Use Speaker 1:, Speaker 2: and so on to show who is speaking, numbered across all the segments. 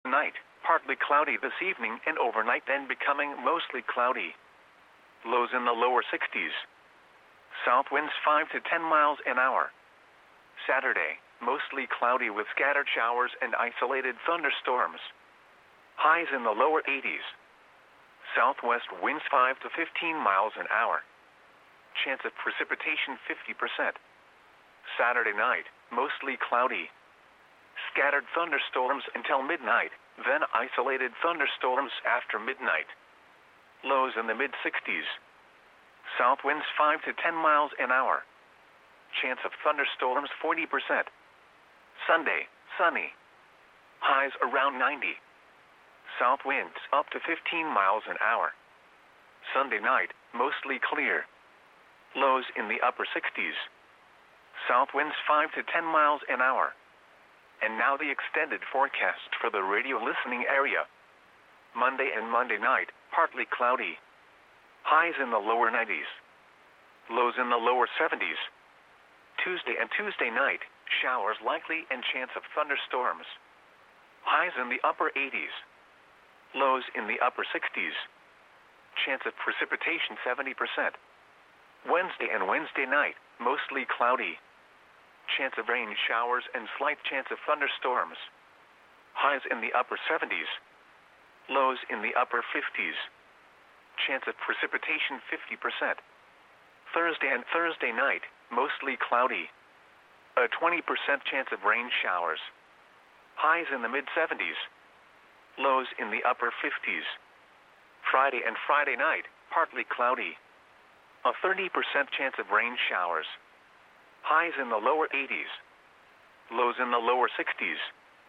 Speaker 1: Tonight, partly cloudy this evening and overnight, then becoming mostly cloudy. Lows in the lower 60s. South winds 5 to 10 miles an hour. Saturday, mostly cloudy with scattered showers and isolated thunderstorms. Highs in the lower 80s. Southwest winds 5 to 15 miles an hour. Chance of precipitation 50%. Saturday night, mostly cloudy. Scattered thunderstorms until midnight, then isolated thunderstorms after midnight. Lows in the mid-60s. South winds 5 to 10 miles an hour. Chance of thunderstorms 40%. Sunday, sunny. Highs around 90. South winds up to 15 miles an hour. Sunday night, mostly clear. Lows in the upper 60s. South winds 5 to 10 miles an hour. And now the extended forecast for the radio listening area. Monday and Monday night, partly cloudy. Highs in the lower 90s. Lows in the lower 70s. Tuesday and Tuesday night, showers likely and chance of thunderstorms. Highs in the upper 80s. Lows in the upper 60s. Chance of precipitation 70%. Wednesday and Wednesday night, mostly cloudy. Chance of rain showers and slight chance of thunderstorms. Highs in the upper 70s. Lows in the upper 50s. Chance of precipitation 50%. Thursday and Thursday night, mostly cloudy. A 20% chance of rain showers. Highs in the mid-70s. Lows in the upper 50s. Friday and Friday night, partly cloudy. A 30% chance of rain showers. Highs in the lower 80s. Lows in the lower 60s.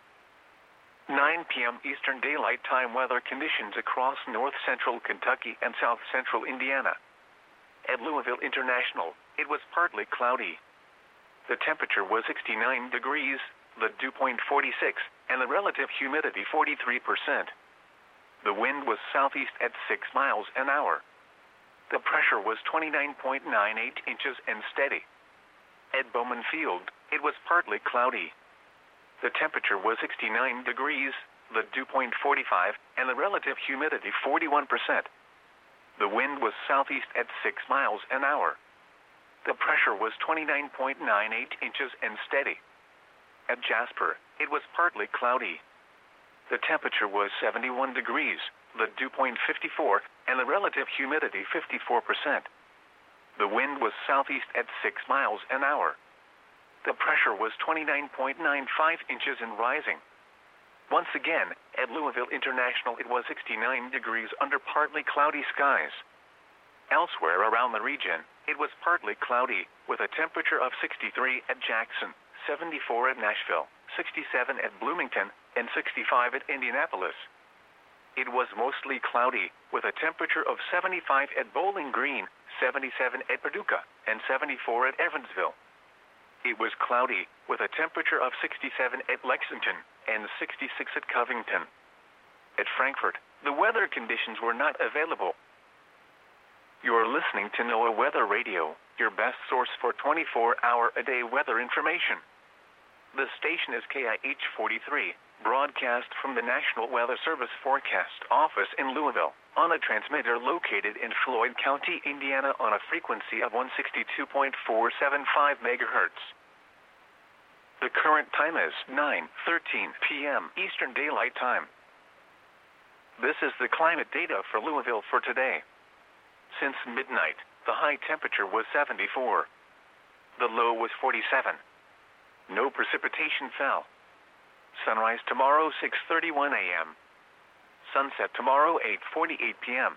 Speaker 1: 9 p.m. Eastern Daylight Time weather conditions across north central Kentucky and south central Indiana. At Louisville International, it was partly cloudy. The temperature was 69 degrees, the dew point 46, and the relative humidity 43%. The wind was southeast at 6 miles an hour. The pressure was 29.98 inches and steady. At Bowman Field, it was partly cloudy. The temperature was 69 degrees, the dew point 45, and the relative humidity 41%. The wind was southeast at 6 miles an hour. The pressure was 29.98 inches and steady. At Jasper, it was partly cloudy. The temperature was 71 degrees, the dew point 54, and the relative humidity 54%. The wind was southeast at 6 miles an hour. The pressure was 29.95 inches and rising. Once again, at Louisville International, it was 69 degrees under partly cloudy skies. Elsewhere around the region, it was partly cloudy, with a temperature of 63 at Jackson, 74 at Nashville, 67 at Bloomington, and 65 at Indianapolis. It was mostly cloudy, with a temperature of 75 at Bowling Green, 77 at Paducah, and 74 at Evansville. It was cloudy, with a temperature of 67 at Lexington, and 66 at Covington. At Frankfort, the weather conditions were not available. You are listening to NOAA Weather Radio, your best source for 24-hour-a-day weather information. The station is KIH 43, broadcast from the National Weather Service Forecast Office in Louisville, on a transmitter located in Floyd County, Indiana, on a frequency of 162.475 megahertz. The current time is 9:13 p.m. Eastern Daylight Time. This is the climate data for Louisville for today. Since midnight, the high temperature was 74. The low was 47. No precipitation fell. Sunrise tomorrow 6:31 a.m. Sunset tomorrow 8:48 p.m.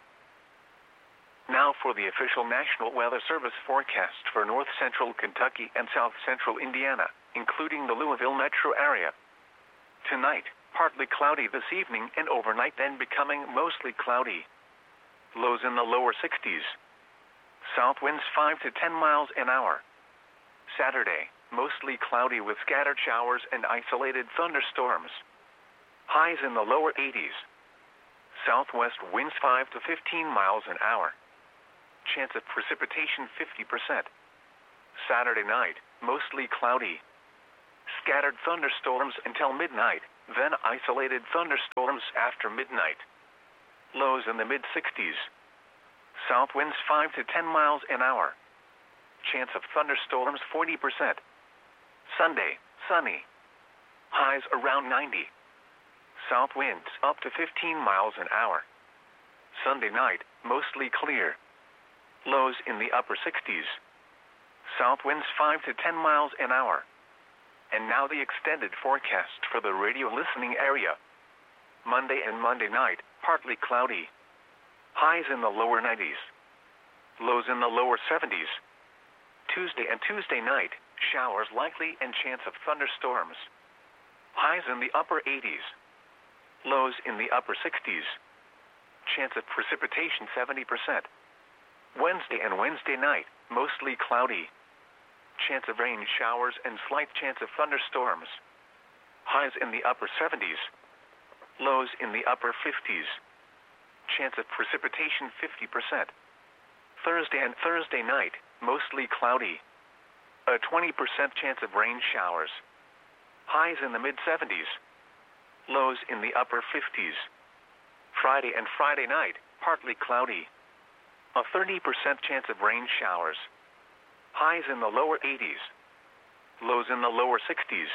Speaker 1: Now for the official National Weather Service forecast for north central Kentucky and south central Indiana, including the Louisville metro area. Tonight, partly cloudy this evening and overnight, then becoming mostly cloudy. Lows in the lower 60s. South winds 5 to 10 miles an hour. Saturday, mostly cloudy with scattered showers and isolated thunderstorms. Highs in the lower 80s. Southwest winds 5 to 15 miles an hour. Chance of precipitation 50%. Saturday night, mostly cloudy. Scattered thunderstorms until midnight, then isolated thunderstorms after midnight. Lows in the mid-60s. South winds 5 to 10 miles an hour. Chance of thunderstorms 40%. Sunday, sunny. Highs around 90. South winds up to 15 miles an hour. Sunday night, mostly clear. Lows in the upper 60s. South winds 5 to 10 miles an hour. And now the extended forecast for the radio listening area. Monday and Monday night, partly cloudy. Highs in the lower 90s. Lows in the lower 70s. Tuesday and Tuesday night, showers likely and chance of thunderstorms. Highs in the upper 80s. Lows in the upper 60s. Chance of precipitation 70%. Wednesday and Wednesday night, mostly cloudy. Chance of rain showers and slight chance of thunderstorms. Highs in the upper 70s. Lows in the upper 50s. Chance of precipitation 50%. Thursday and Thursday night, mostly cloudy. A 20% chance of rain showers. Highs in the mid-70s. Lows in the upper 50s. Friday and Friday night, partly cloudy. A 30% chance of rain showers. Highs in the lower 80s. Lows in the lower 60s.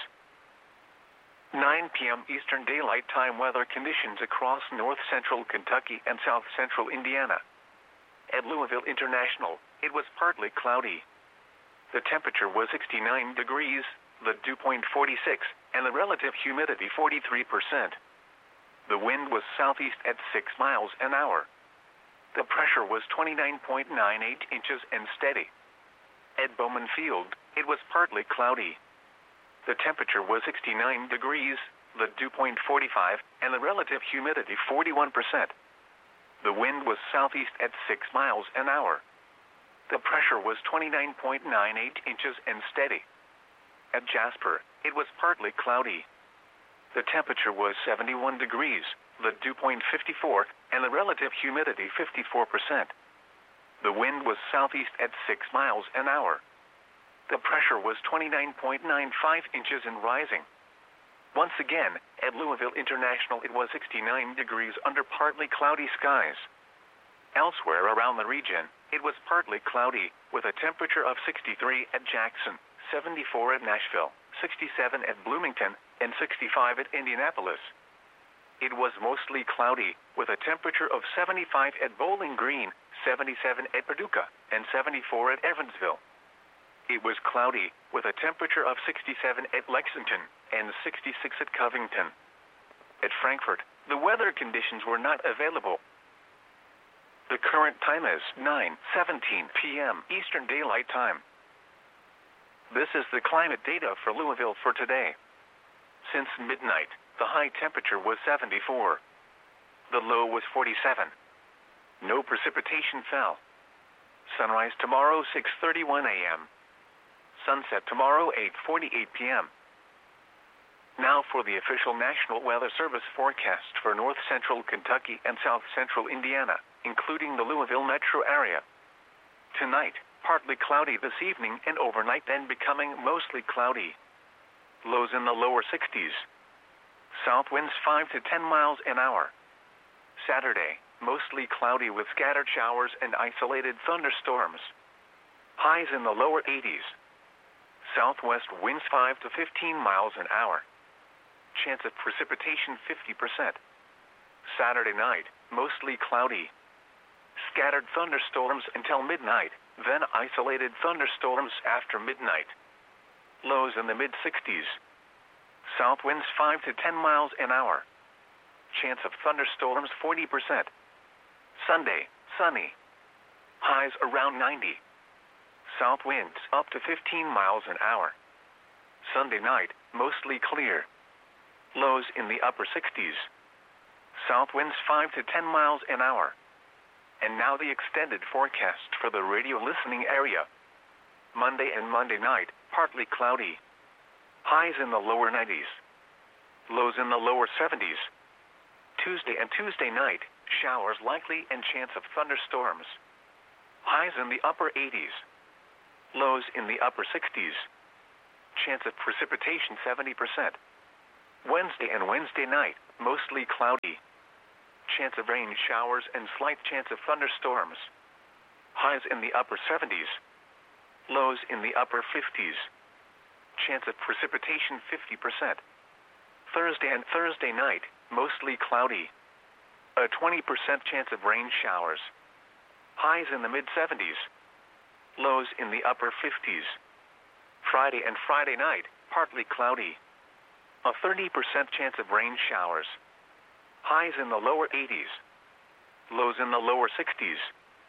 Speaker 1: 9 p.m. Eastern Daylight Time weather conditions across north central Kentucky and south central Indiana. At Louisville International, it was partly cloudy. The temperature was 69 degrees, the dew point 46, and the relative humidity 43%. The wind was southeast at 6 miles an hour. The pressure was 29.98 inches and steady. At Bowman Field, it was partly cloudy. The temperature was 69 degrees, the dew point 45, and the relative humidity 41%. The wind was southeast at 6 miles an hour. The pressure was 29.98 inches and steady. At Jasper, it was partly cloudy. The temperature was 71 degrees, the dew point 54, and the relative humidity 54%. The wind was southeast at 6 miles an hour. The pressure was 29.95 inches and rising. Once again, at Louisville International it was 69 degrees under partly cloudy skies. Elsewhere around the region, it was partly cloudy, with a temperature of 63 at Jackson, 74 at Nashville, 67 at Bloomington, and 65 at Indianapolis. It was mostly cloudy, with a temperature of 75 at Bowling Green, 77 at Paducah, and 74 at Evansville. It was cloudy, with a temperature of 67 at Lexington and 66 at Covington. At Frankfort, the weather conditions were not available. The current time is 9:17 p.m. Eastern Daylight Time. This is the climate data for Louisville for today. Since midnight, the high temperature was 74. The low was 47. No precipitation fell. Sunrise tomorrow 6:31 a.m. Sunset tomorrow 8:48 p.m. Now for the official National Weather Service forecast for north central Kentucky and south central Indiana, including the Louisville metro area. Tonight, partly cloudy this evening and overnight, then becoming mostly cloudy. Lows in the lower 60s. South winds 5 to 10 miles an hour. Saturday, mostly cloudy with scattered showers and isolated thunderstorms. Highs in the lower 80s. Southwest winds 5 to 15 miles an hour. Chance of precipitation 50%. Saturday night, mostly cloudy. Scattered thunderstorms until midnight, then isolated thunderstorms after midnight. Lows in the mid-60s. South winds 5 to 10 miles an hour. Chance of thunderstorms 40%. Sunday, sunny. Highs around 90. South winds up to 15 miles an hour. Sunday night, mostly clear. Lows in the upper 60s. South winds 5 to 10 miles an hour. And now the extended forecast for the radio listening area. Monday and Monday night, partly cloudy. Highs in the lower 90s. Lows in the lower 70s. Tuesday and Tuesday night, showers likely and chance of thunderstorms. Highs in the upper 80s. Lows in the upper 60s. Chance of precipitation 70%. Wednesday and Wednesday night, mostly cloudy. Chance of rain showers and slight chance of thunderstorms. Highs in the upper 70s. Lows in the upper 50s. Chance of precipitation 50%. Thursday and Thursday night, mostly cloudy. A 20% chance of rain showers. Highs in the mid-70s. Lows in the upper 50s. Friday and Friday night, partly cloudy. A 30% chance of rain showers. Highs in the lower 80s. Lows in the lower 60s.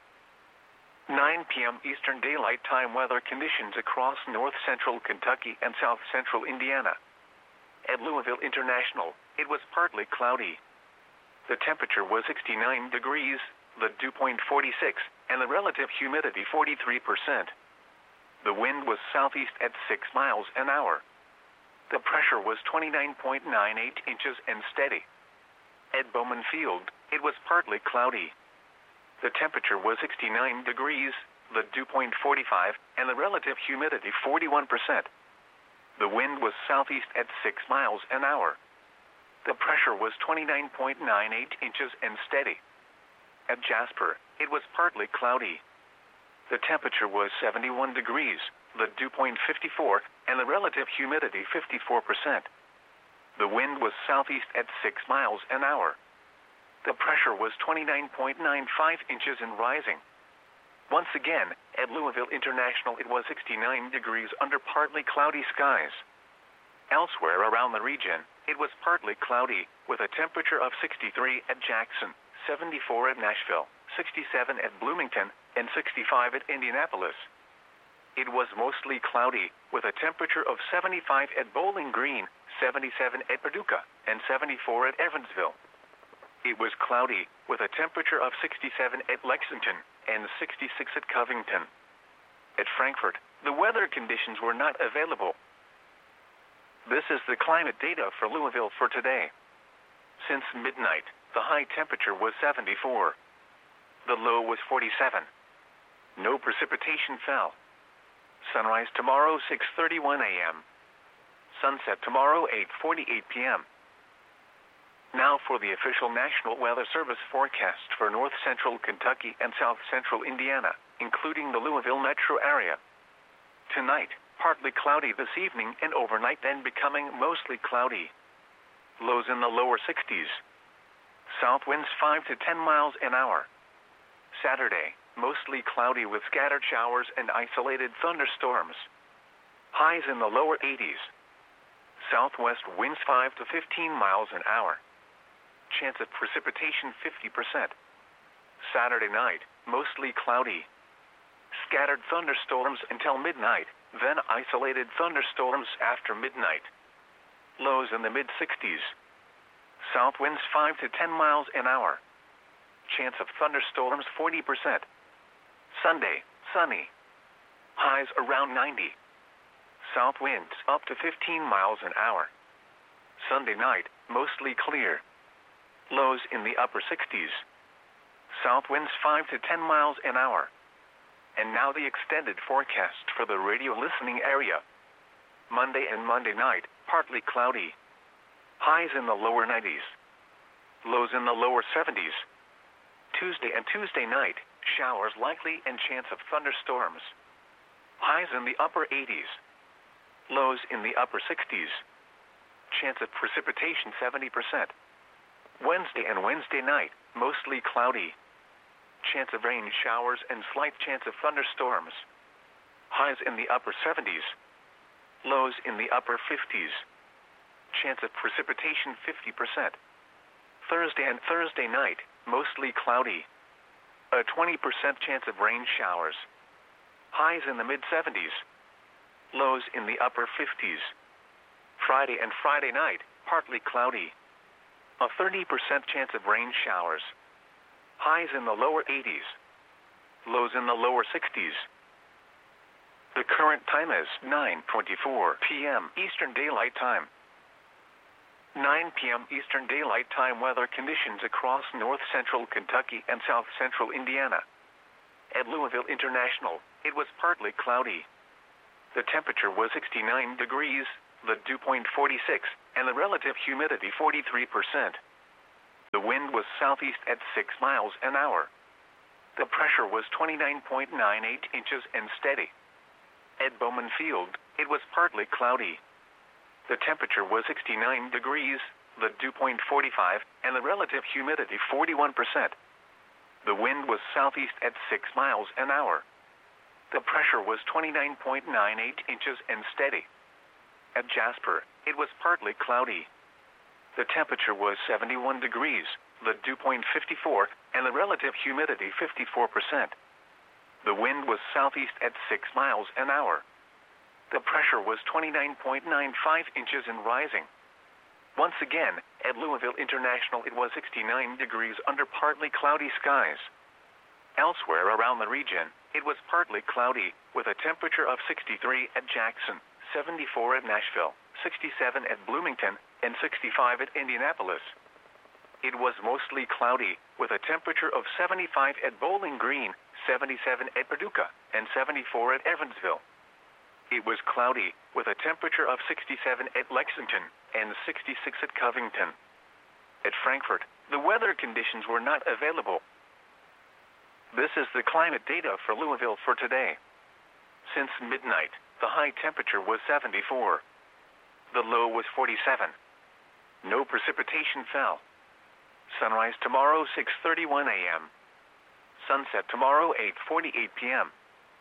Speaker 1: 9 p.m. Eastern Daylight Time weather conditions across north central Kentucky and south central Indiana. At Louisville International, it was partly cloudy. The temperature was 69 degrees, the dew point 46, and the relative humidity 43%. The wind was southeast at 6 miles an hour. The pressure was 29.98 inches and steady. At Bowman Field, it was partly cloudy. The temperature was 69 degrees, the dew point 45, and the relative humidity 41%. The wind was southeast at 6 miles an hour. The pressure was 29.98 inches and steady. At Jasper, it was partly cloudy. The temperature was 71 degrees, the dew point 54, and the relative humidity 54%. The wind was southeast at 6 miles an hour. The pressure was 29.95 inches and rising. Once again, at Louisville International it was 69 degrees under partly cloudy skies. Elsewhere around the region, it was partly cloudy, with a temperature of 63 at Jackson, 74 at Nashville, 67 at Bloomington, and 65 at Indianapolis. It was mostly cloudy, with a temperature of 75 at Bowling Green, 77 at Paducah, and 74 at Evansville. It was cloudy, with a temperature of 67 at Lexington, and 66 at Covington. At Frankfort, the weather conditions were not available. This is the climate data for Louisville for today. Since midnight, the high temperature was 74. The low was 47. No precipitation fell. Sunrise tomorrow 6:31 a.m. Sunset tomorrow 8:48 p.m. Now for the official National Weather Service forecast for north central Kentucky and south central Indiana, including the Louisville metro area. Tonight, partly cloudy this evening and overnight, then becoming mostly cloudy. Lows in the lower 60s. South winds 5 to 10 miles an hour. Saturday, mostly cloudy with scattered showers and isolated thunderstorms. Highs in the lower 80s. Southwest winds 5 to 15 miles an hour. Chance of precipitation 50%. Saturday night, mostly cloudy. Scattered thunderstorms until midnight, then isolated thunderstorms after midnight. Lows in the mid-60s. South winds 5 to 10 miles an hour. Chance of thunderstorms 40%. Sunday, sunny. Highs around 90. South winds up to 15 miles an hour. Sunday night, mostly clear. Lows in the upper 60s. South winds 5 to 10 miles an hour. And now the extended forecast for the radio listening area. Monday and Monday night, partly cloudy. Highs in the lower 90s. Lows in the lower 70s. Tuesday and Tuesday night, showers likely and chance of thunderstorms. Highs in the upper 80s. Lows in the upper 60s. Chance of precipitation 70%. Wednesday and Wednesday night, mostly cloudy. Chance of rain showers and slight chance of thunderstorms. Highs in the upper 70s. Lows in the upper 50s. Chance of precipitation 50%. Thursday and Thursday night, mostly cloudy. A 20% chance of rain showers. Highs in the mid-70s. Lows in the upper 50s. Friday and Friday night, partly cloudy. A 30% chance of rain showers. Highs in the lower 80s. Lows in the lower 60s. The current time is 9:24 p.m. Eastern Daylight Time. 9 p.m. Eastern Daylight Time weather conditions across north central Kentucky and south central Indiana. At Louisville International, it was partly cloudy. The temperature was 69 degrees, the dew point 46, and the relative humidity 43%. The wind was southeast at 6 miles an hour. The pressure was 29.98 inches and steady. At Bowman Field, it was partly cloudy. The temperature was 69 degrees, the dew point 45, and the relative humidity 41%. The wind was southeast at 6 miles an hour. The pressure was 29.98 inches and steady. At Jasper, it was partly cloudy. The temperature was 71 degrees, the dew point 54, and the relative humidity 54%. The wind was southeast at 6 miles an hour. The pressure was 29.95 inches and rising. Once again, at Louisville International it was 69 degrees under partly cloudy skies. Elsewhere around the region, it was partly cloudy, with a temperature of 63 at Jackson, 74 at Nashville, 67 at Bloomington, and 65 at Indianapolis. It was mostly cloudy, with a temperature of 75 at Bowling Green, 77 at Paducah, and 74 at Evansville. It was cloudy, with a temperature of 67 at Lexington, and 66 at Covington. At Frankfort, the weather conditions were not available. This is the climate data for Louisville for today. Since midnight, the high temperature was 74. The low was 47. No precipitation fell. Sunrise tomorrow 6:31 a.m. Sunset tomorrow 8:48 p.m.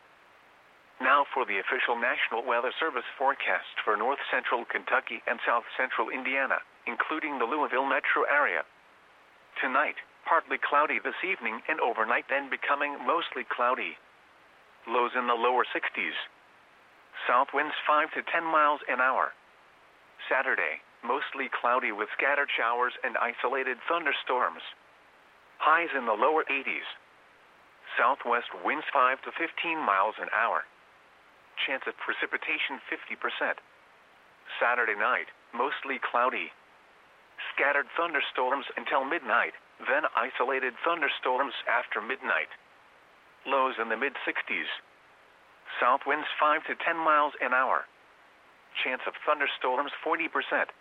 Speaker 1: Now for the official National Weather Service forecast for north central Kentucky and south central Indiana, including the Louisville metro area. Tonight, partly cloudy this evening and overnight, then becoming mostly cloudy. Lows in the lower 60s. South winds 5 to 10 miles an hour. Saturday, mostly cloudy with scattered showers and isolated thunderstorms. Highs in the lower 80s. Southwest winds 5 to 15 miles an hour. Chance of precipitation 50%. Saturday night, mostly cloudy. Scattered thunderstorms until midnight, then isolated thunderstorms after midnight. Lows in the mid-60s. South winds 5 to 10 miles an hour. Chance of thunderstorms 40%.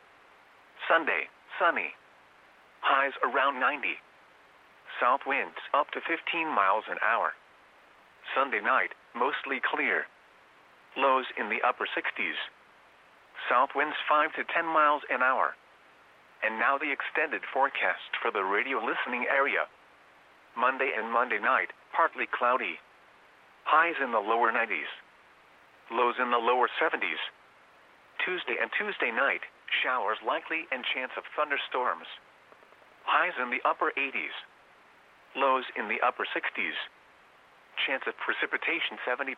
Speaker 1: Sunday, sunny. Highs around 90. South winds up to 15 miles an hour. Sunday night, mostly clear. Lows in the upper 60s. South winds 5 to 10 miles an hour. And now the extended forecast for the radio listening area. Monday and Monday night, partly cloudy. Highs in the lower 90s. Lows in the lower 70s. Tuesday and Tuesday night, showers likely and chance of thunderstorms. Highs in the upper 80s. Lows in the upper 60s. Chance of precipitation 70%.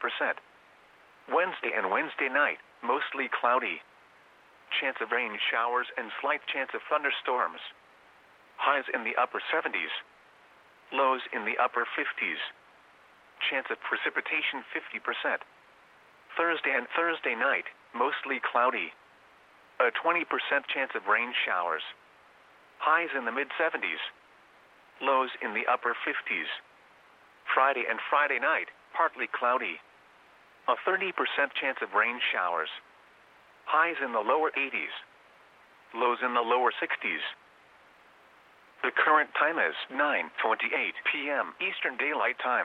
Speaker 1: Wednesday and Wednesday night, mostly cloudy. Chance of rain showers and slight chance of thunderstorms. Highs in the upper 70s. Lows in the upper 50s. Chance of precipitation 50%. Thursday and Thursday night, mostly cloudy. A 20% chance of rain showers. Highs in the mid-70s. Lows in the upper 50s. Friday and Friday night, partly cloudy. A 30% chance of rain showers. Highs in the lower 80s. Lows in the lower 60s. The current time is 9:28 p.m. Eastern Daylight Time.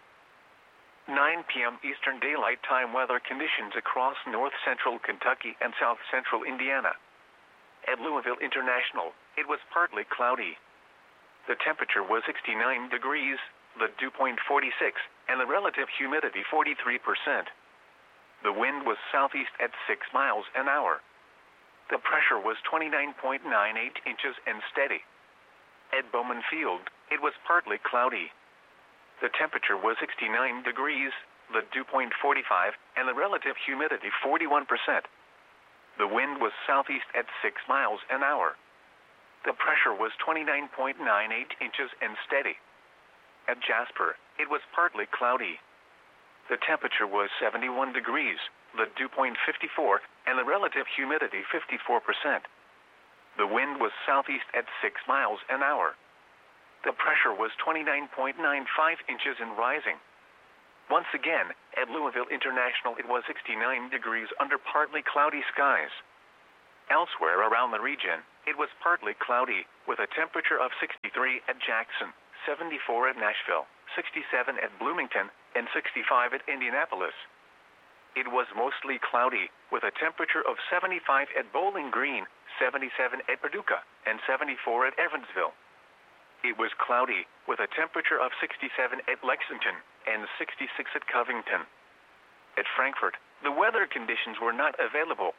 Speaker 1: 9 p.m. Eastern Daylight Time weather conditions across north central Kentucky and south central Indiana. At Louisville International, it was partly cloudy. The temperature was 69 degrees, the dew point 46, and the relative humidity 43%. The wind was southeast at 6 miles an hour. The pressure was 29.98 inches and steady. At Bowman Field, it was partly cloudy. The temperature was 69 degrees, the dew point 45, and the relative humidity 41%. The wind was southeast at 6 miles an hour. The pressure was 29.98 inches and steady. At Jasper, it was partly cloudy. The temperature was 71 degrees, the dew point 54, and the relative humidity 54%. The wind was southeast at 6 miles an hour. The pressure was 29.95 inches and rising. Once again, at Louisville International it was 69 degrees under partly cloudy skies. Elsewhere around the region, it was partly cloudy, with a temperature of 63 at Jackson, 74 at Nashville, 67 at Bloomington, and 65 at Indianapolis. It was mostly cloudy, with a temperature of 75 at Bowling Green, 77 at Paducah, and 74 at Evansville. It was cloudy, with a temperature of 67 at Lexington, and 66 at Covington. At Frankfort, the weather conditions were not available.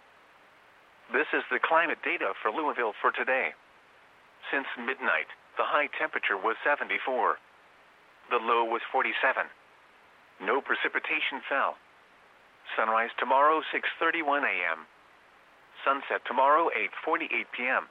Speaker 1: This is the climate data for Louisville for today. Since midnight, the high temperature was 74. The low was 47. No precipitation fell. Sunrise tomorrow 6:31 a.m. Sunset tomorrow 8:48 p.m.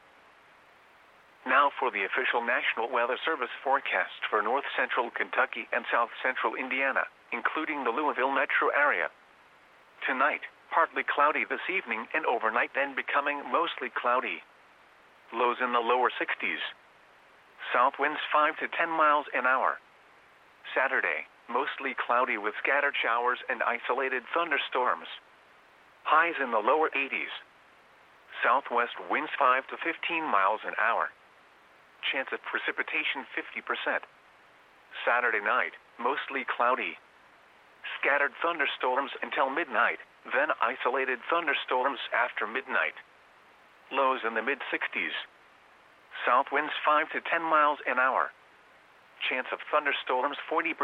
Speaker 1: Now for the official National Weather Service forecast for north central Kentucky and south central Indiana, including the Louisville metro area. Tonight, partly cloudy this evening and overnight, then becoming mostly cloudy. Lows in the lower 60s. South winds 5 to 10 miles an hour. Saturday, mostly cloudy with scattered showers and isolated thunderstorms. Highs in the lower 80s. Southwest winds 5 to 15 miles an hour. Chance of precipitation 50%. Saturday night, mostly cloudy. Scattered thunderstorms until midnight, then isolated thunderstorms after midnight. Lows in the mid-60s. South winds 5 to 10 miles an hour. Chance of thunderstorms 40%.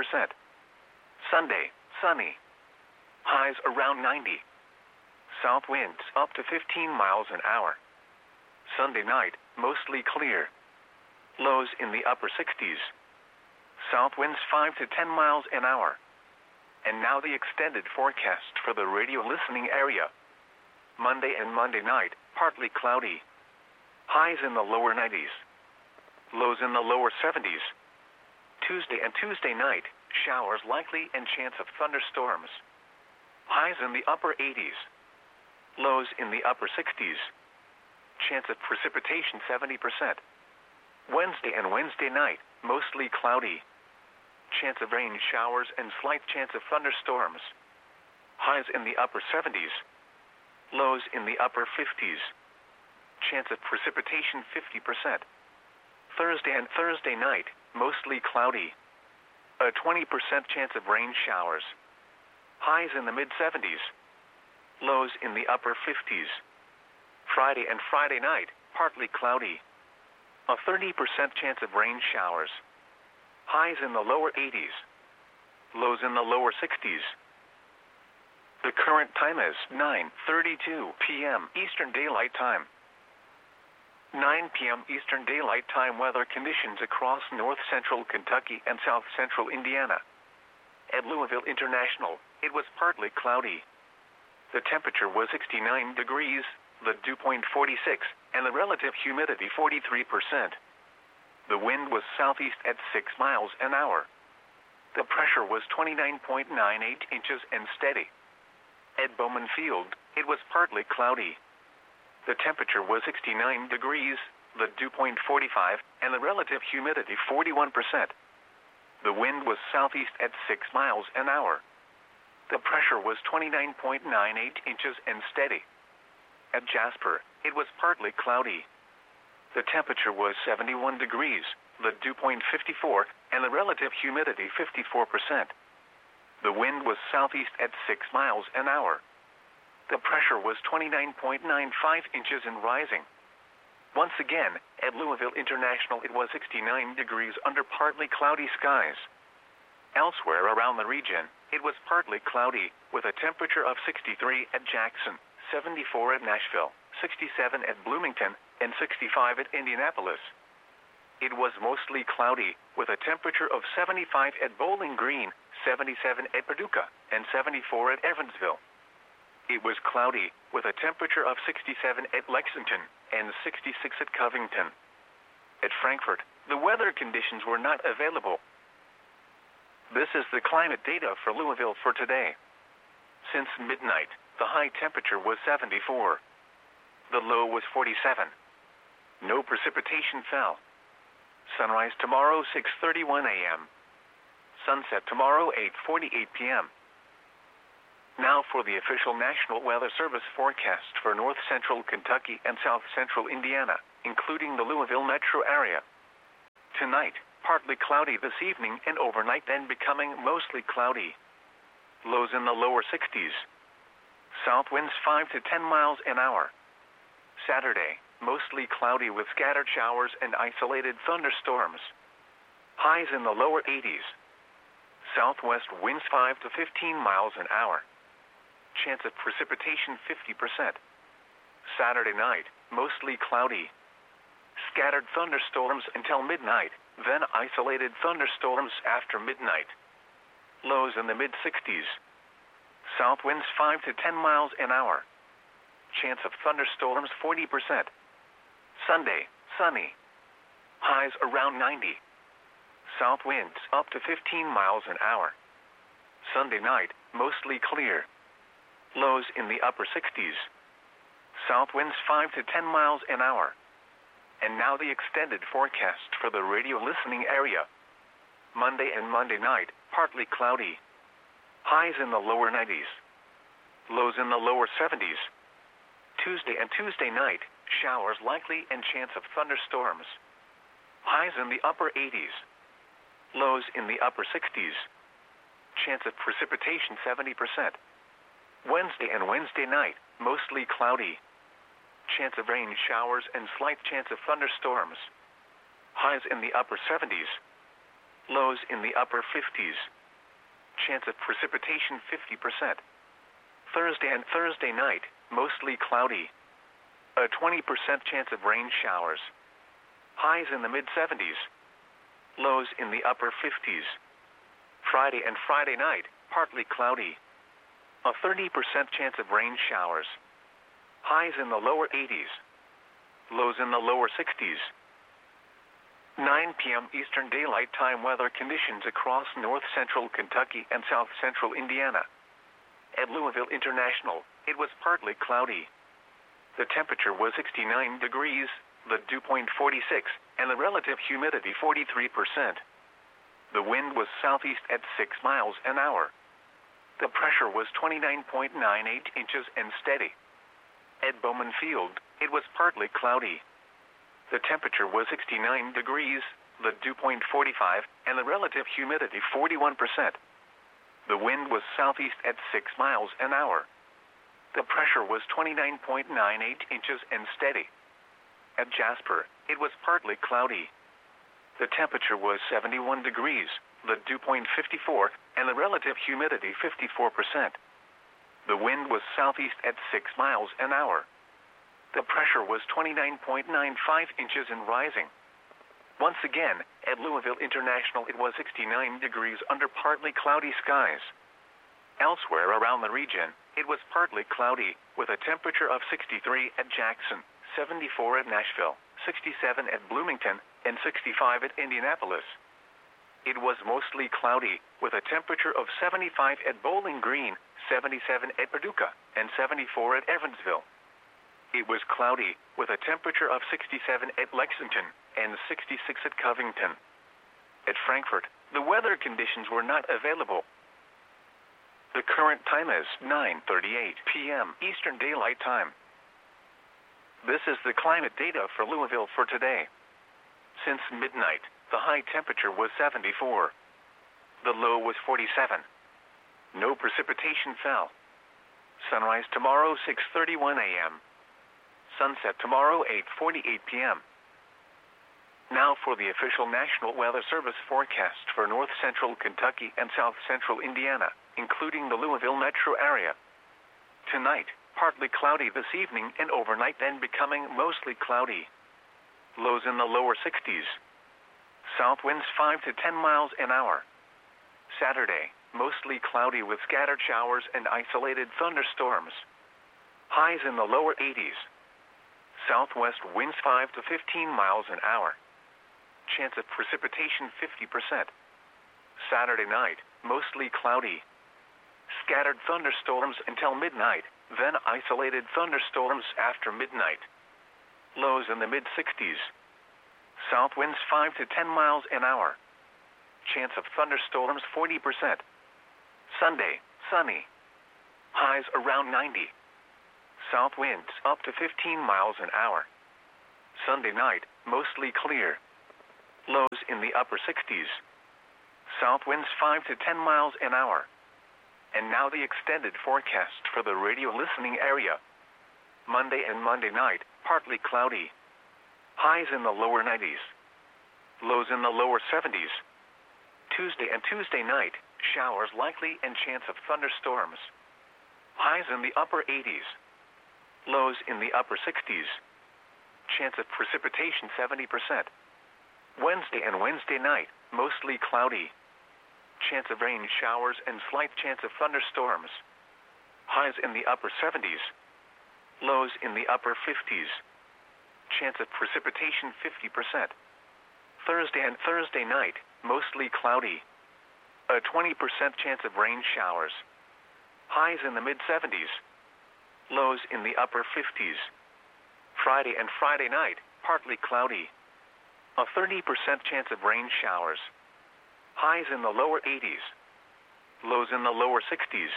Speaker 1: Sunday, sunny. Highs around 90. South winds up to 15 miles an hour. Sunday night, mostly clear. Lows in the upper 60s. South winds 5 to 10 miles an hour. And now the extended forecast for the radio listening area. Monday and Monday night, partly cloudy. Highs in the lower 90s. Lows in the lower 70s. Tuesday and Tuesday night, showers likely and chance of thunderstorms. Highs in the upper 80s. Lows in the upper 60s. Chance of precipitation 70%. Wednesday and Wednesday night, mostly cloudy. Chance of rain showers and slight chance of thunderstorms. Highs in the upper 70s. Lows in the upper 50s. Chance of precipitation 50%. Thursday and Thursday night, mostly cloudy. A 20% chance of rain showers. Highs in the mid-70s. Lows in the upper 50s. Friday and Friday night, partly cloudy. A 30% chance of rain showers. Highs in the lower 80s. Lows in the lower 60s. The current time is 9:32 p.m. Eastern Daylight Time. 9 p.m. Eastern Daylight Time weather conditions across north central Kentucky and south central Indiana. At Louisville International, it was partly cloudy. The temperature was 69 degrees, the dew point 46, and the relative humidity 43%. The wind was southeast at 6 miles an hour. The pressure was 29.98 inches and steady. At Bowman Field, it was partly cloudy. The temperature was 69 degrees, the dew point 45, and the relative humidity 41%. The wind was southeast at 6 miles an hour. The pressure was 29.98 inches and steady. At Jasper, it was partly cloudy. The temperature was 71 degrees, the dew point 54, and the relative humidity 54%. The wind was southeast at 6 miles an hour. The pressure was 29.95 inches and rising. Once again, at Louisville International, it was 69 degrees under partly cloudy skies. Elsewhere around the region, it was partly cloudy, with a temperature of 63 at Jackson, 74 at Nashville, 67 at Bloomington, and 65 at Indianapolis. It was mostly cloudy, with a temperature of 75 at Bowling Green, 77 at Paducah, and 74 at Evansville. It was cloudy, with a temperature of 67 at Lexington, and 66 at Covington. At Frankfort, the weather conditions were not available. This is the climate data for Louisville for today. Since midnight, the high temperature was 74. The low was 47. No precipitation fell. Sunrise tomorrow 6:31 a.m. Sunset tomorrow 8:48 p.m. Now for the official National Weather Service forecast for north central Kentucky and south central Indiana, including the Louisville metro area. Tonight, partly cloudy this evening and overnight, then becoming mostly cloudy. Lows in the lower 60s. South winds 5 to 10 miles an hour. Saturday, mostly cloudy with scattered showers and isolated thunderstorms. Highs in the lower 80s. Southwest winds 5 to 15 miles an hour. Chance of precipitation 50%. Saturday night, mostly cloudy. Scattered thunderstorms until midnight, then isolated thunderstorms after midnight. Lows in the mid-60s. South winds 5 to 10 miles an hour. Chance of thunderstorms 40%. Sunday, sunny. Highs around 90. South winds up to 15 miles an hour. Sunday night, mostly clear. Lows in the upper 60s. South winds 5 to 10 miles an hour. And now the extended forecast for the radio listening area. Monday and Monday night, partly cloudy. Highs in the lower 90s. Lows in the lower 70s. Tuesday and Tuesday night, showers likely and chance of thunderstorms. Highs in the upper 80s. Lows in the upper 60s. Chance of precipitation 70%. Wednesday and Wednesday night, mostly cloudy. Chance of rain showers and slight chance of thunderstorms. Highs in the upper 70s. Lows in the upper 50s. Chance of precipitation 50%. Thursday and Thursday night, mostly cloudy. A 20% chance of rain showers. Highs in the mid-70s. Lows in the upper 50s. Friday and Friday night, partly cloudy. A 30% chance of rain showers. Highs in the lower 80s. Lows in the lower 60s. 9 p.m. Eastern Daylight Time weather conditions across north central Kentucky and south central Indiana. At Louisville International, it was partly cloudy. The temperature was 69 degrees, the dew point 46, and the relative humidity 43%. The wind was southeast at 6 miles an hour. The pressure was 29.98 inches and steady. At Bowman Field, it was partly cloudy. The temperature was 69 degrees, the dew point 45, and the relative humidity 41%. The wind was southeast at 6 miles an hour. The pressure was 29.98 inches and steady. At Jasper, it was partly cloudy. The temperature was 71 degrees, the dew point 54, and the relative humidity 54%. The wind was southeast at 6 miles an hour. The pressure was 29.95 inches and rising. Once again, at Louisville International, it was 69 degrees under partly cloudy skies. Elsewhere around the region, it was partly cloudy, with a temperature of 63 at Jackson, 74 at Nashville, 67 at Bloomington, and 65 at Indianapolis. It was mostly cloudy, with a temperature of 75 at Bowling Green, 77 at Paducah, and 74 at Evansville. It was cloudy, with a temperature of 67 at Lexington, and 66 at Covington. At Frankfort, the weather conditions were not available. The current time is 9:38 p.m. Eastern Daylight Time. This is the climate data for Louisville for today. Since midnight, the high temperature was 74. The low was 47. No precipitation fell. Sunrise tomorrow 6:31 a.m. Sunset tomorrow 8:48 p.m. Now for the official National Weather Service forecast for north central Kentucky and south central Indiana, including the Louisville metro area. Tonight, partly cloudy this evening and overnight, then becoming mostly cloudy. Lows in the lower 60s. South winds 5 to 10 miles an hour. Saturday, mostly cloudy with scattered showers and isolated thunderstorms. Highs in the lower 80s. Southwest winds 5 to 15 miles an hour. Chance of precipitation 50%. Saturday night, mostly cloudy. Scattered thunderstorms until midnight, then isolated thunderstorms after midnight. Lows in the mid-60s. South winds 5 to 10 miles an hour. Chance of thunderstorms 40%. Sunday, sunny. Highs around 90. South winds up to 15 miles an hour. Sunday night, mostly clear. Lows in the upper 60s. South winds 5 to 10 miles an hour. And now the extended forecast for the radio listening area. Monday and Monday night, partly cloudy. Highs in the lower 90s. Lows in the lower 70s. Tuesday and Tuesday night, showers likely and chance of thunderstorms. Highs in the upper 80s. Lows in the upper 60s. Chance of precipitation 70%. Wednesday and Wednesday night, mostly cloudy. Chance of rain showers and slight chance of thunderstorms. Highs in the upper 70s. Lows in the upper 50s. Chance of precipitation 50%. Thursday and Thursday night, mostly cloudy. A 20% chance of rain showers. Highs in the mid-70s. Lows in the upper 50s. Friday and Friday night, partly cloudy. A 30% chance of rain showers. Highs in the lower 80s. Lows in the lower 60s.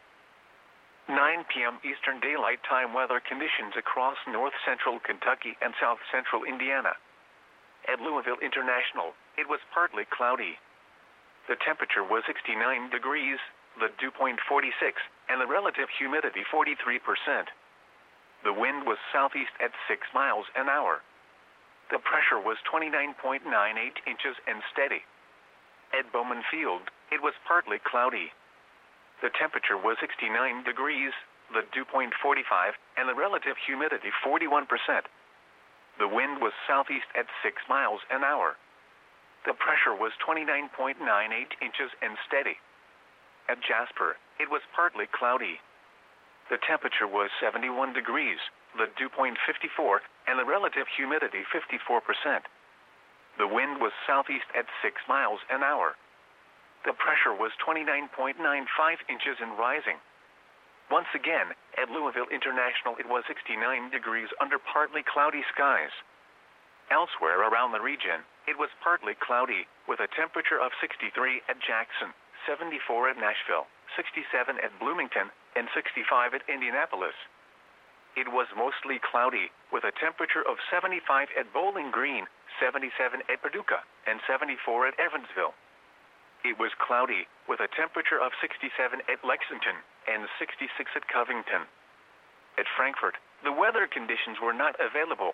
Speaker 1: 9 p.m. Eastern Daylight Time weather conditions across north central Kentucky and south central Indiana. At Louisville International, it was partly cloudy. The temperature was 69 degrees, the dew point 46, and the relative humidity 43%. The wind was southeast at 6 miles an hour. The pressure was 29.98 inches and steady. At Bowman Field, it was partly cloudy. The temperature was 69 degrees, the dew point 45, and the relative humidity 41%. The wind was southeast at 6 miles an hour. The pressure was 29.98 inches and steady. At Jasper, it was partly cloudy. The temperature was 71 degrees, the dew point 54, and the relative humidity 54%. The wind was southeast at 6 miles an hour. The pressure was 29.95 inches and rising. Once again, at Louisville International it was 69 degrees under partly cloudy skies. Elsewhere around the region, it was partly cloudy, with a temperature of 63 at Jackson, 74 at Nashville, 67 at Bloomington, and 65 at Indianapolis. It was mostly cloudy, with a temperature of 75 at Bowling Green, 77 at Paducah, and 74 at Evansville. It was cloudy, with a temperature of 67 at Lexington, and 66 at Covington. At Frankfort, the weather conditions were not available.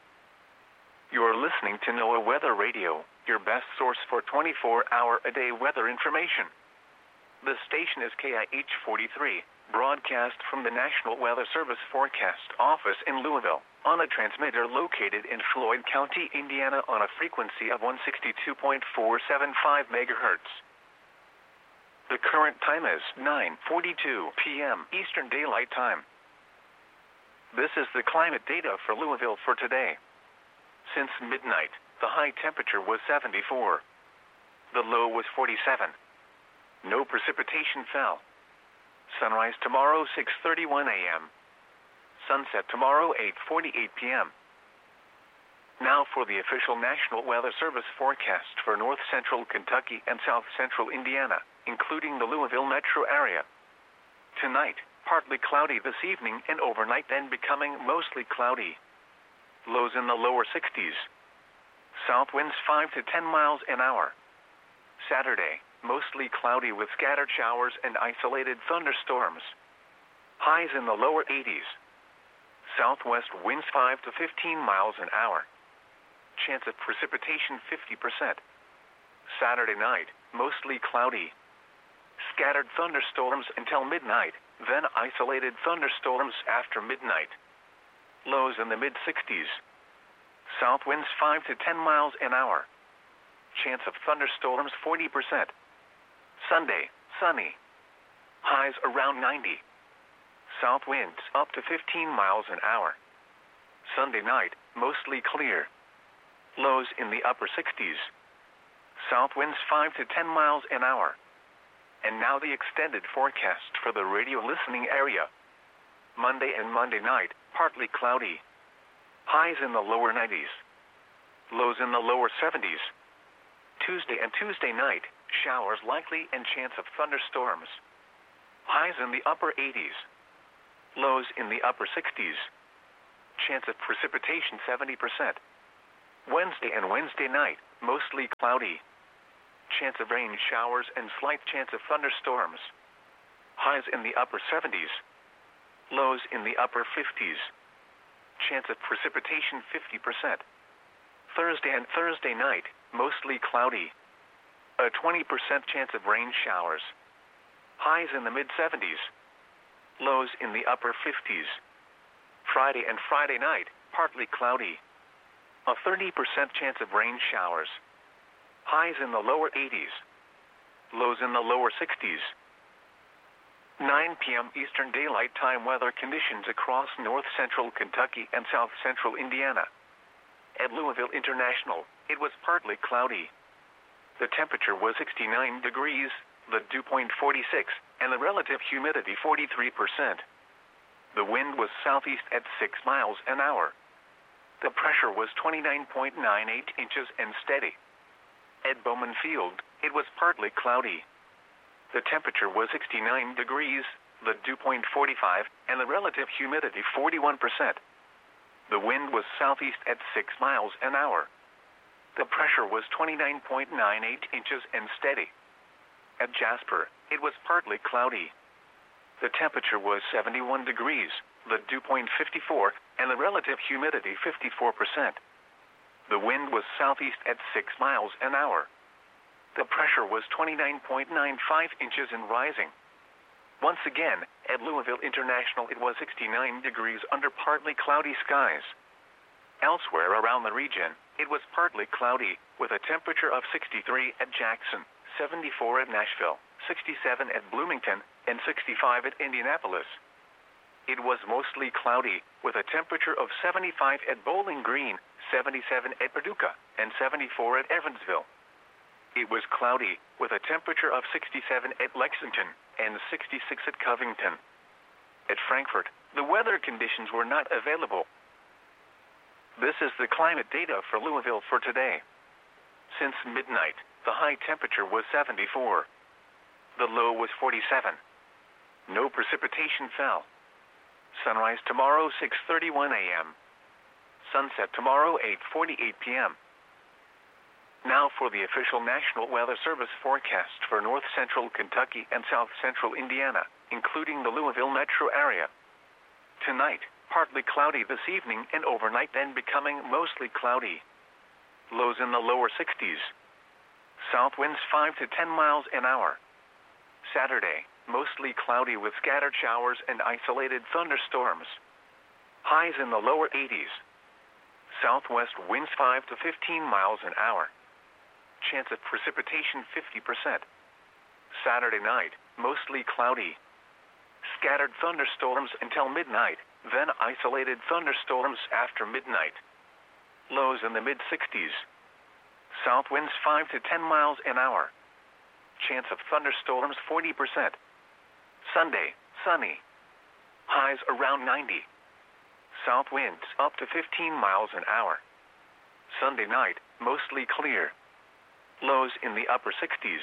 Speaker 1: You are listening to NOAA Weather Radio, your best source for 24-hour-a-day weather information. The station is KIH 43, broadcast from the National Weather Service Forecast Office in Louisville, on a transmitter located in Floyd County, Indiana on a frequency of 162.475 megahertz. The current time is 9:42 p.m. Eastern Daylight Time. This is the climate data for Louisville for today. Since midnight, the high temperature was 74. The low was 47. No precipitation fell. Sunrise tomorrow 6:31 a.m. Sunset tomorrow 8:48 p.m. Now for the official National Weather Service forecast for north central Kentucky and south central Indiana, including the Louisville metro area. Tonight, partly cloudy this evening and overnight, then becoming mostly cloudy. Lows in the lower 60s. South winds 5 to 10 miles an hour. Saturday, mostly cloudy with scattered showers and isolated thunderstorms. Highs in the lower 80s. Southwest winds 5 to 15 miles an hour. Chance of precipitation 50%. Saturday night, mostly cloudy. Scattered thunderstorms until midnight, then isolated thunderstorms after midnight. Lows in the mid-60s. South winds 5 to 10 miles an hour. Chance of thunderstorms 40%. Sunday, sunny. Highs around 90. South winds up to 15 miles an hour. Sunday night, mostly clear. Lows in the upper 60s. South winds 5 to 10 miles an hour. And now the extended forecast for the radio listening area. Monday and Monday night, partly cloudy. Highs in the lower 90s. Lows in the lower 70s. Tuesday and Tuesday night, showers likely and chance of thunderstorms. Highs in the upper 80s. Lows in the upper 60s. Chance of precipitation 70%. Wednesday and Wednesday night, mostly cloudy. Chance of rain showers and slight chance of thunderstorms. Highs in the upper 70s. Lows in the upper 50s. Chance of precipitation 50%. Thursday and Thursday night, mostly cloudy. A 20% chance of rain showers. Highs in the mid-70s. Lows in the upper 50s. Friday and Friday night, partly cloudy. A 30% chance of rain showers. Highs in the lower 80s. Lows in the lower 60s. 9 p.m. Eastern Daylight Time weather conditions across north-central Kentucky and south-central Indiana. At Louisville International, it was partly cloudy. The temperature was 69 degrees, the dew point 46, and the relative humidity 43%. The wind was southeast at 6 miles an hour. The pressure was 29.98 inches and steady. At Bowman Field, it was partly cloudy. The temperature was 69 degrees, the dew point 45, and the relative humidity 41%. The wind was southeast at 6 miles an hour. The pressure was 29.98 inches and steady. At Jasper, it was partly cloudy. The temperature was 71 degrees, the dew point 54, and the relative humidity 54%. The wind was southeast at 6 miles an hour. The pressure was 29.95 inches and rising. Once again, at Louisville International, it was 69 degrees under partly cloudy skies. Elsewhere around the region, it was partly cloudy, with a temperature of 63 at Jackson, 74 at Nashville, 67 at Bloomington, and 65 at Indianapolis. It was mostly cloudy, with a temperature of 75 at Bowling Green, 77 at Paducah, and 74 at Evansville. It was cloudy, with a temperature of 67 at Lexington and 66 at Covington. At Frankfort, the weather conditions were not available. This is the climate data for Louisville for today. Since midnight, the high temperature was 74. The low was 47. No precipitation fell. Sunrise tomorrow 6:31 a.m. Sunset tomorrow 8:48 p.m. Now for the official National Weather Service forecast for north-central Kentucky and south-central Indiana, including the Louisville metro area. Tonight, partly cloudy this evening and overnight, then becoming mostly cloudy. Lows in the lower 60s. South winds 5 to 10 miles an hour. Saturday, mostly cloudy with scattered showers and isolated thunderstorms. Highs in the lower 80s. Southwest winds 5 to 15 miles an hour. Chance of precipitation 50%. Saturday night, mostly cloudy. Scattered thunderstorms until midnight, then isolated thunderstorms after midnight. Lows in the mid-60s. South winds 5 to 10 miles an hour. Chance of thunderstorms 40%. Sunday, sunny. Highs around 90. South winds up to 15 miles an hour. Sunday night, mostly clear. Lows in the upper 60s.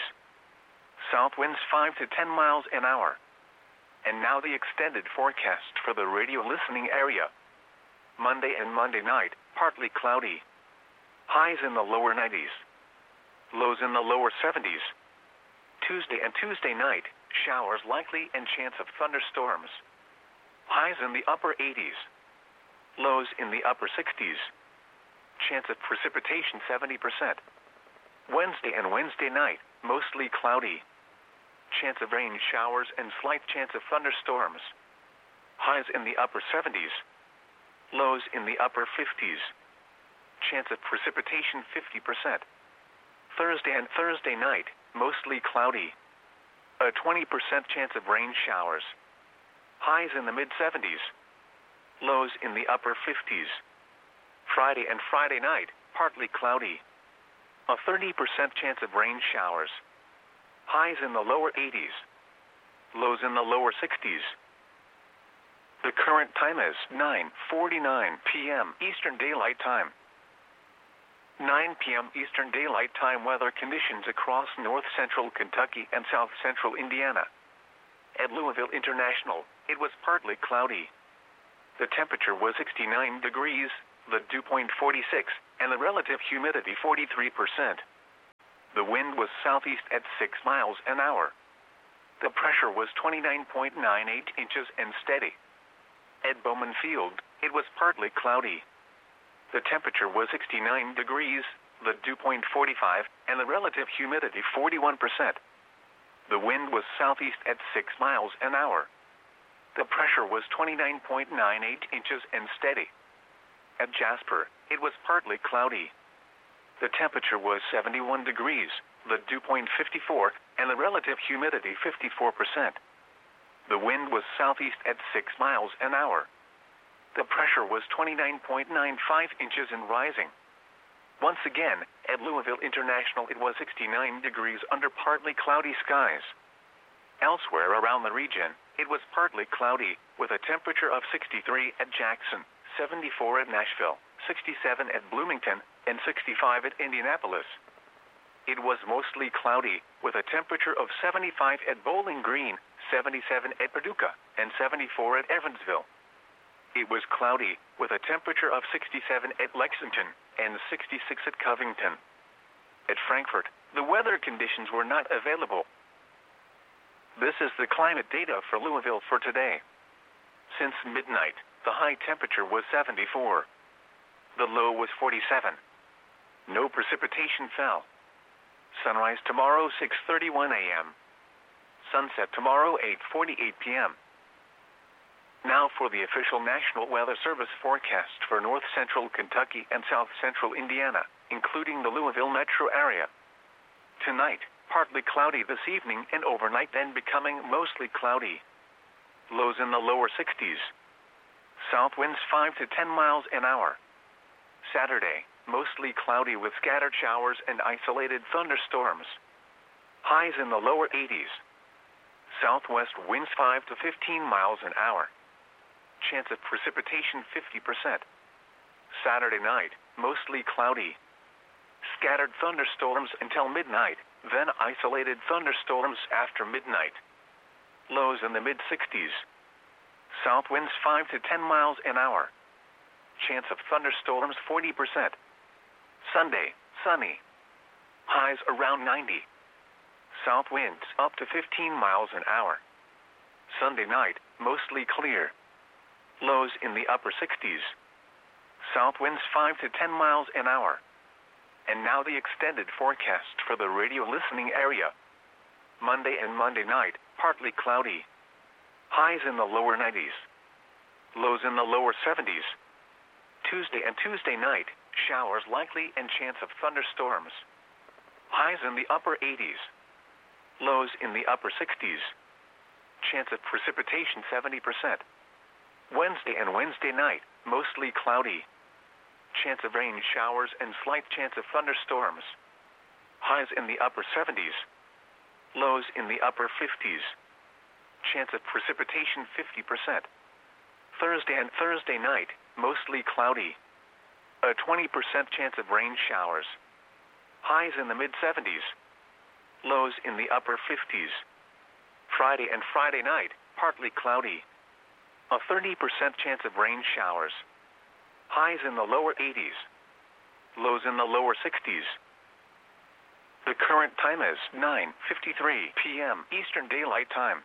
Speaker 1: South winds 5 to 10 miles an hour. And now the extended forecast for the radio listening area. Monday and Monday night, partly cloudy. Highs in the lower 90s. Lows in the lower 70s. Tuesday and Tuesday night, showers likely and chance of thunderstorms. Highs in the upper 80s. Lows in the upper 60s. Chance of precipitation 70%. Wednesday and Wednesday night, mostly cloudy. Chance of rain showers and slight chance of thunderstorms. Highs in the upper 70s. Lows in the upper 50s. Chance of precipitation 50%. Thursday and Thursday night, mostly cloudy. A 20% chance of rain showers. Highs in the mid-70s. Lows in the upper 50s. Friday and Friday night, partly cloudy. A 30% chance of rain showers. Highs in the lower 80s. Lows in the lower 60s. The current time is 9:49 p.m. Eastern Daylight Time. 9 p.m. Eastern Daylight Time weather conditions across north-central Kentucky and south-central Indiana. At Louisville International, it was partly cloudy. The temperature was 69 degrees, the dew point 46, and the relative humidity 43%. The wind was southeast at 6 miles an hour. The pressure was 29.98 inches and steady. At Bowman Field, it was partly cloudy. The temperature was 69 degrees, the dew point 45, and the relative humidity 41%. The wind was southeast at 6 miles an hour. The pressure was 29.98 inches and steady. At Jasper, it was partly cloudy. The temperature was 71 degrees, the dew point 54, and the relative humidity 54%. The wind was southeast at 6 miles an hour. The pressure was 29.95 inches and rising. Once again, at Louisville International it was 69 degrees under partly cloudy skies. Elsewhere around the region, it was partly cloudy, with a temperature of 63 at Jackson, 74 at Nashville, 67 at Bloomington, and 65 at Indianapolis. It was mostly cloudy, with a temperature of 75 at Bowling Green, 77 at Paducah, and 74 at Evansville. It was cloudy, with a temperature of 67 at Lexington, and 66 at Covington. At Frankfort, the weather conditions were not available. This is the climate data for Louisville for today. Since midnight, the high temperature was 74. The low was 47. No precipitation fell. Sunrise tomorrow 6:31 a.m. Sunset tomorrow 8:48 p.m. Now for the official National Weather Service forecast for north central Kentucky and south central Indiana, including the Louisville metro area. Tonight, partly cloudy this evening and overnight, then becoming mostly cloudy. Lows in the lower 60s. South winds 5 to 10 miles an hour. Saturday, mostly cloudy with scattered showers and isolated thunderstorms. Highs in the lower 80s. Southwest winds 5 to 15 miles an hour. Chance of precipitation 50%. Saturday night, mostly cloudy. Scattered thunderstorms until midnight, then isolated thunderstorms after midnight. Lows in the mid-60s. South winds 5 to 10 miles an hour. Chance of thunderstorms 40%. Sunday, sunny. Highs around 90. South winds up to 15 miles an hour. Sunday night, mostly clear. Lows in the upper 60s. South winds 5 to 10 miles an hour. And now the extended forecast for the radio listening area. Monday and Monday night, partly cloudy. Highs in the lower 90s. Lows in the lower 70s. Tuesday and Tuesday night, showers likely and chance of thunderstorms. Highs in the upper 80s. Lows in the upper 60s. Chance of precipitation 70%. Wednesday and Wednesday night, mostly cloudy. Chance of rain showers and slight chance of thunderstorms. Highs in the upper 70s. Lows in the upper 50s. Chance of precipitation 50%. Thursday and Thursday night, mostly cloudy. A 20% chance of rain showers. Highs in the mid-70s. Lows in the upper 50s. Friday and Friday night, partly cloudy. A 30% chance of rain showers. Highs in the lower 80s. Lows in the lower 60s. The current time is 9:53 p.m. Eastern Daylight Time.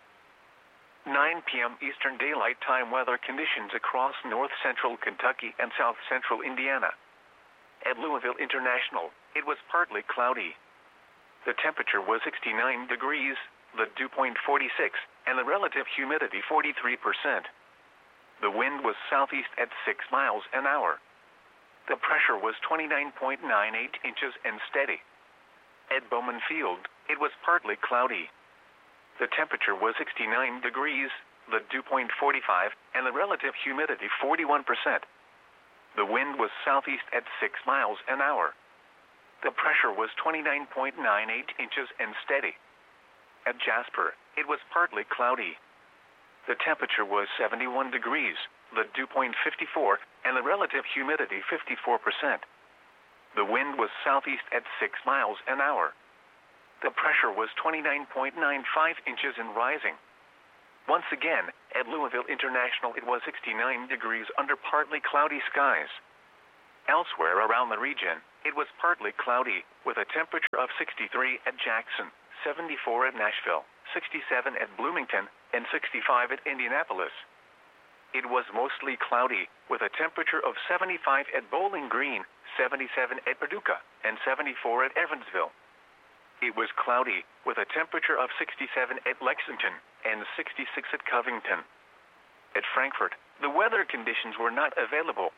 Speaker 1: 9 p.m. Eastern Daylight Time weather conditions across north central Kentucky and south central Indiana. At Louisville International, it was partly cloudy. The temperature was 69 degrees, the dew point 46, and the relative humidity 43%. The wind was southeast at 6 miles an hour. The pressure was 29.98 inches and steady. At Bowman Field, it was partly cloudy. The temperature was 69 degrees, the dew point 45, and the relative humidity 41%. The wind was southeast at 6 miles an hour. The pressure was 29.98 inches and steady. At Jasper, it was partly cloudy. The temperature was 71 degrees, the dew point 54, and the relative humidity 54%. The wind was southeast at 6 miles an hour. The pressure was 29.95 inches and rising. Once again, at Louisville International it was 69 degrees under partly cloudy skies. Elsewhere around the region, it was partly cloudy, with a temperature of 63 at Jackson, 74 at Nashville, 67 at Bloomington, and 65 at Indianapolis. It was mostly cloudy, with a temperature of 75 at Bowling Green, 77 at Paducah, and 74 at Evansville. It was cloudy, with a temperature of 67 at Lexington, and 66 at Covington. At Frankfort, the weather conditions were not available.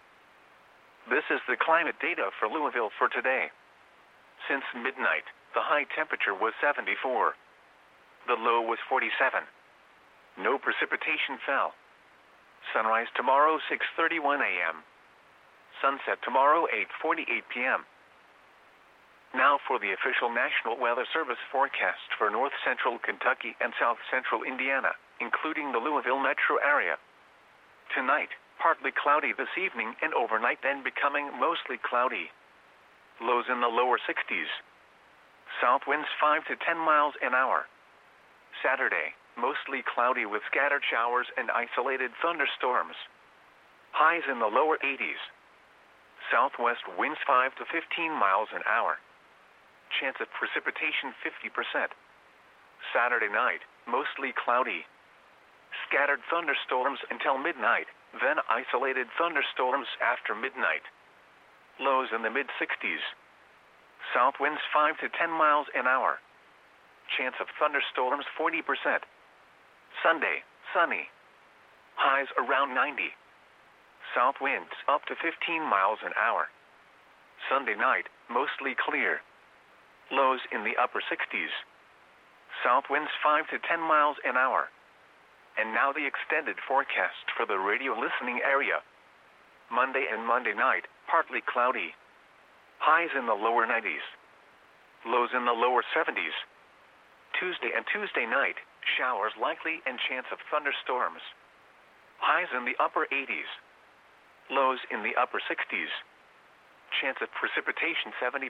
Speaker 1: This is the climate data for Louisville for today. Since midnight, the high temperature was 74. The low was 47. No precipitation fell. Sunrise tomorrow 6:31 a.m. Sunset tomorrow 8:48 p.m. Now for the official National Weather Service forecast for north central Kentucky and south central Indiana, including the Louisville metro area. Tonight, partly cloudy this evening and overnight, then becoming mostly cloudy. Lows in the lower 60s. South winds 5 to 10 miles an hour. Saturday, mostly cloudy with scattered showers and isolated thunderstorms. Highs in the lower 80s. Southwest winds 5 to 15 miles an hour. Chance of precipitation 50%. Saturday night, mostly cloudy. Scattered thunderstorms until midnight, then isolated thunderstorms after midnight. Lows in the mid-60s. South winds 5 to 10 miles an hour. Chance of thunderstorms 40%. Sunday, sunny. Highs around 90. South winds up to 15 miles an hour. Sunday night, mostly clear. Lows in the upper 60s. South winds 5 to 10 miles an hour. And now the extended forecast for the radio listening area. Monday and Monday night, partly cloudy. Highs in the lower 90s. Lows in the lower 70s. Tuesday and Tuesday night, showers likely and chance of thunderstorms. Highs in the upper 80s. Lows in the upper 60s. Chance of precipitation 70%.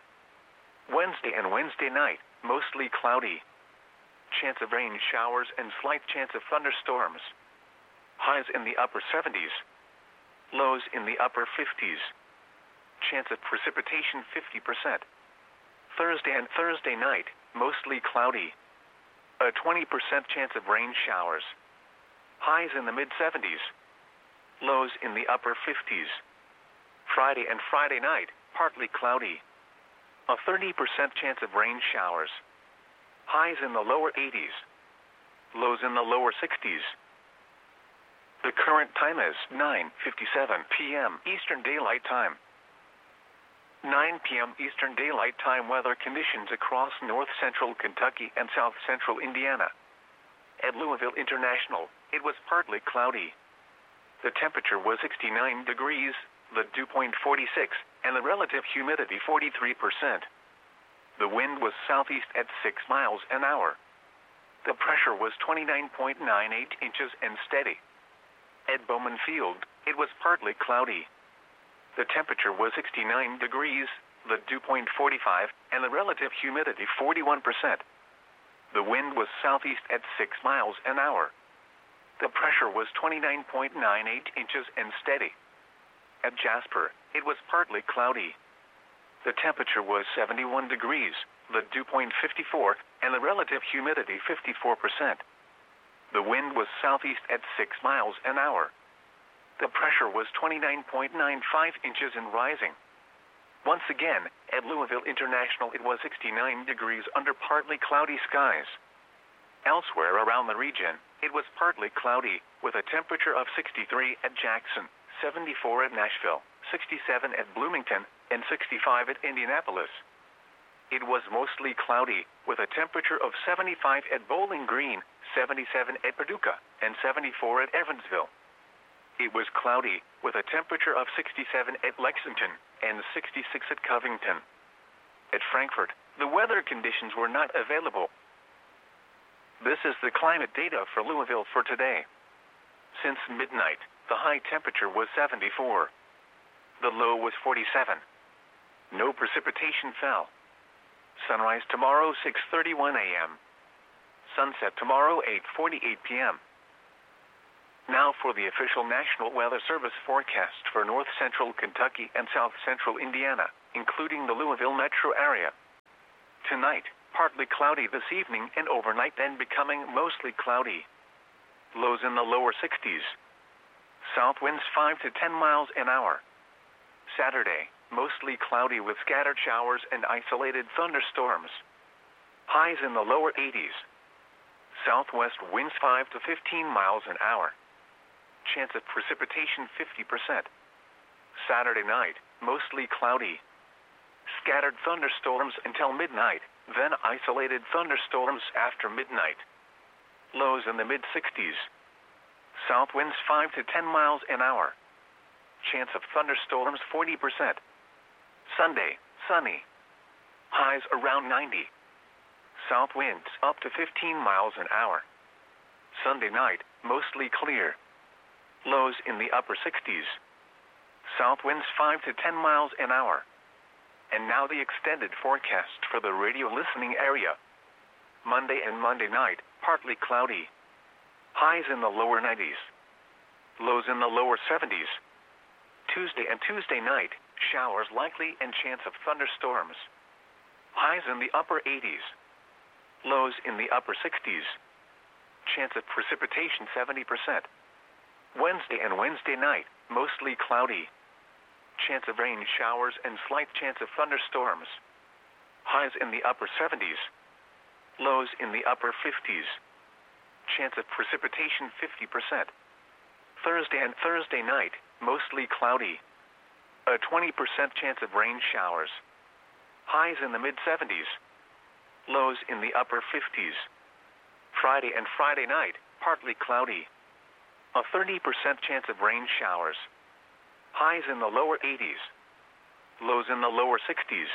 Speaker 1: Wednesday and Wednesday night, mostly cloudy. Chance of rain showers and slight chance of thunderstorms. Highs in the upper 70s. Lows in the upper 50s. Chance of precipitation 50%. Thursday and Thursday night, mostly cloudy. A 20% chance of rain showers. Highs in the mid-70s. Lows in the upper 50s. Friday and Friday night, partly cloudy. A 30% chance of rain showers. Highs in the lower 80s. Lows in the lower 60s. The current time is 9:57 p.m. Eastern Daylight Time. 9 p.m. Eastern Daylight Time weather conditions across north central Kentucky and south central Indiana. At Louisville International, it was partly cloudy. The temperature was 69 degrees, the dew point 46, and the relative humidity 43%. The wind was southeast at 6 miles an hour. The pressure was 29.98 inches and steady. At Bowman Field, it was partly cloudy. The temperature was 69 degrees, the dew point 45, and the relative humidity 41%. The wind was southeast at 6 miles an hour. The pressure was 29.98 inches and steady. At Jasper, it was partly cloudy. The temperature was 71 degrees, the dew point 54, and the relative humidity 54%. The wind was southeast at 6 miles an hour. The pressure was 29.95 inches and rising. Once again, at Louisville International it was 69 degrees under partly cloudy skies. Elsewhere around the region, it was partly cloudy, with a temperature of 63 at Jackson, 74 at Nashville, 67 at Bloomington, and 65 at Indianapolis. It was mostly cloudy, with a temperature of 75 at Bowling Green, 77 at Paducah, and 74 at Evansville. It was cloudy, with a temperature of 67 at Lexington, and 66 at Covington. At Frankfort, the weather conditions were not available. This is the climate data for Louisville for today. Since midnight, the high temperature was 74. The low was 47. No precipitation fell. Sunrise tomorrow 6:31 a.m. Sunset tomorrow 8:48 p.m. Now for the official National Weather Service forecast for north central Kentucky and south central Indiana, including the Louisville metro area. Tonight, partly cloudy this evening and overnight, then becoming mostly cloudy. Lows in the lower 60s. South winds 5 to 10 miles an hour. Saturday, mostly cloudy with scattered showers and isolated thunderstorms. Highs in the lower 80s. Southwest winds 5 to 15 miles an hour. Chance of precipitation 50%. Saturday night, mostly cloudy. Scattered thunderstorms until midnight, then isolated thunderstorms after midnight. Lows in the mid-60s. South winds 5 to 10 miles an hour. Chance of thunderstorms 40%. Sunday, sunny. Highs around 90. South winds up to 15 miles an hour. Sunday night, mostly clear. Lows in the upper 60s. South winds 5 to 10 miles an hour. And now the extended forecast for the radio listening area. Monday and Monday night, partly cloudy. Highs in the lower 90s. Lows in the lower 70s. Tuesday and Tuesday night, showers likely and chance of thunderstorms. Highs in the upper 80s. Lows in the upper 60s. Chance of precipitation 70%. Wednesday and Wednesday night, mostly cloudy. Chance of rain showers and slight chance of thunderstorms. Highs in the upper 70s. Lows in the upper 50s. Chance of precipitation 50%. Thursday and Thursday night, mostly cloudy. A 20% chance of rain showers. Highs in the mid-70s. Lows in the upper 50s. Friday and Friday night, partly cloudy. A 30% chance of rain showers. Highs in the lower 80s. Lows in the lower 60s.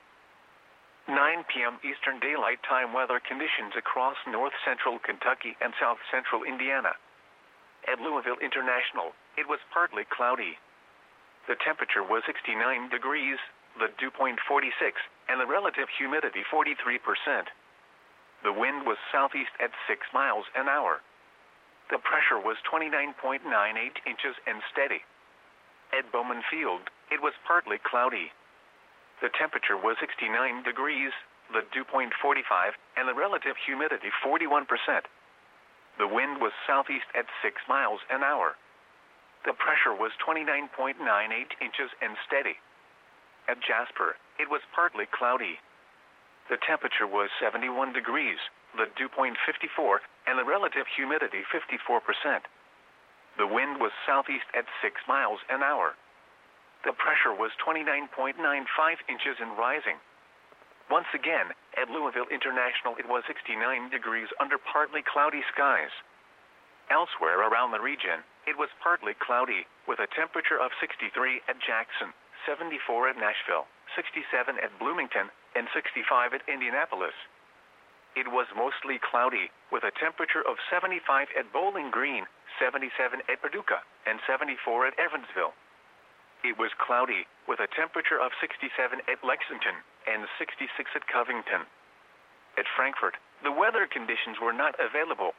Speaker 1: 9 p.m. Eastern Daylight Time weather conditions across north central Kentucky and south central Indiana. At Louisville International, it was partly cloudy. The temperature was 69 degrees, the dew point 46, and the relative humidity 43%. The wind was southeast at 6 miles an hour. The pressure was 29.98 inches and steady. At Bowman Field, it was partly cloudy. The temperature was 69 degrees, the dew point 45, and the relative humidity 41%. The wind was southeast at 6 miles an hour. The pressure was 29.98 inches and steady. At Jasper, it was partly cloudy. The temperature was 71 degrees, the dew point 54, and the relative humidity 54%. The wind was southeast at 6 miles an hour. The pressure was 29.95 inches and rising. Once again, at Louisville International, it was 69 degrees under partly cloudy skies. Elsewhere around the region, it was partly cloudy, with a temperature of 63 at Jackson, 74 at Nashville, 67 at Bloomington, and 65 at Indianapolis. It was mostly cloudy, with a temperature of 75 at Bowling Green, 77 at Paducah, and 74 at Evansville. It was cloudy, with a temperature of 67 at Lexington, and 66 at Covington. At Frankfort, the weather conditions were not available.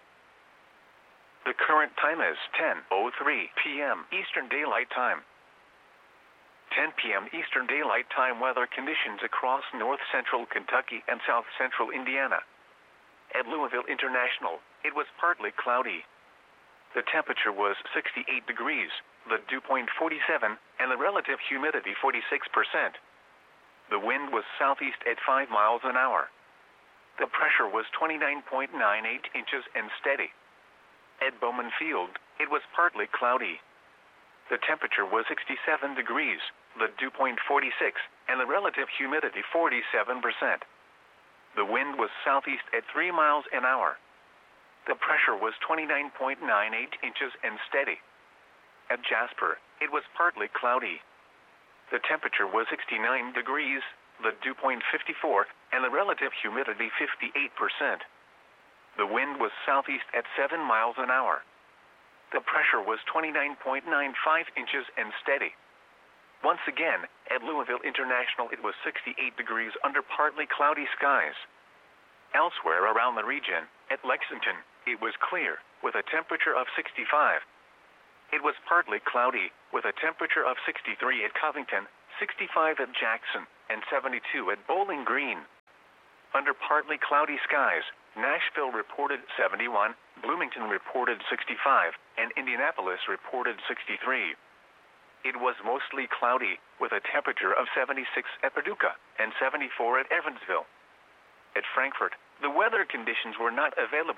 Speaker 1: The current time is 10:03 p.m. Eastern Daylight Time. 10 p.m. Eastern Daylight Time weather conditions across north central Kentucky and south central Indiana. At Louisville International, it was partly cloudy. The temperature was 68 degrees, the dew point 47, and the relative humidity 46%. The wind was southeast at 5 miles an hour. The pressure was 29.98 inches and steady. At Bowman Field, it was partly cloudy. The temperature was 67 degrees, the dew point 46, and the relative humidity 47%. The wind was southeast at 3 miles an hour. The pressure was 29.98 inches and steady. At Jasper, it was partly cloudy. The temperature was 69 degrees, the dew point 54, and the relative humidity 58%. The wind was southeast at 7 miles an hour. The pressure was 29.95 inches and steady. Once again, at Louisville International, it was 68 degrees under partly cloudy skies. Elsewhere around the region, at Lexington, it was clear, with a temperature of 65. It was partly cloudy, with a temperature of 63 at Covington, 65 at Jackson, and 72 at Bowling Green. Under partly cloudy skies, Nashville reported 71, Bloomington reported 65, and Indianapolis reported 63. It was mostly cloudy, with a temperature of 76 at Paducah and 74 at Evansville. At Frankfort, the weather conditions were not available